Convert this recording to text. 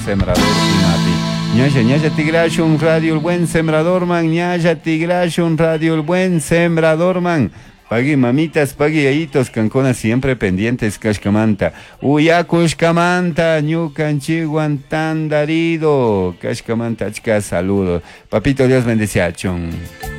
sembrador Pimapi. Ñalla tigrashun radio el buen sembrador man, ñalla tigrashun radio el buen sembrador man. Pagui mamitas, pagui ayitos, cancona siempre pendientes, Kashkamanta. Uyakushkamanta, ñucanchiguan tan darido. Kashkamanta, saludo. Papito Dios bendice a Chon.